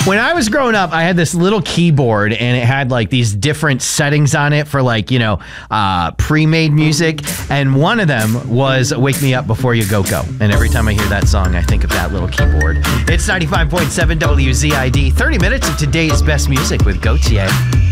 When I was growing up, I had this little keyboard and it had like these different settings on it for like, pre-made music. And one of them was Wake Me Up Before You Go Go. And every time I hear that song, I think of that little keyboard. It's 95.7 WZID, 30 minutes of today's best music with Gautier.